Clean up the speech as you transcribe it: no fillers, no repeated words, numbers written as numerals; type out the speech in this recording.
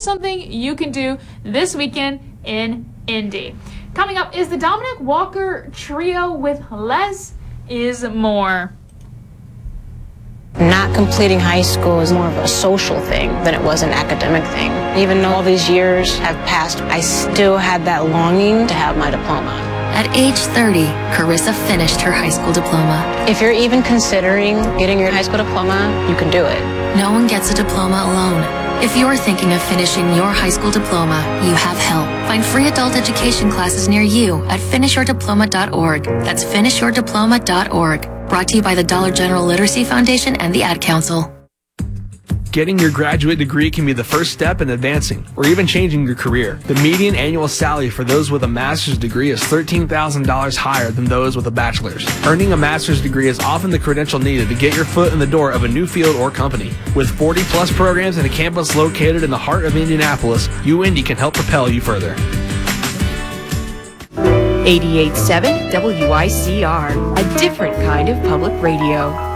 something you can do this weekend in Indy. Coming up is the Dominic Walker Trio with Less is More. Not completing high school is more of a social thing than it was an academic thing. Even though all these years have passed, I still had that longing to have my diploma. At age 30, Carissa finished her high school diploma. If you're even considering getting your high school diploma, you can do it. No one gets a diploma alone. If you're thinking of finishing your high school diploma, you have help. Find free adult education classes near you at finishyourdiploma.org. That's finishyourdiploma.org. Brought to you by the Dollar General Literacy Foundation and the Ad Council. Getting your graduate degree can be the first step in advancing or even changing your career. The median annual salary for those with a master's degree is $13,000 higher than those with a bachelor's. Earning a master's degree is often the credential needed to get your foot in the door of a new field or company. With 40-plus programs and a campus located in the heart of Indianapolis, UIndy can help propel you further. 88.7 WICR, a different kind of public radio.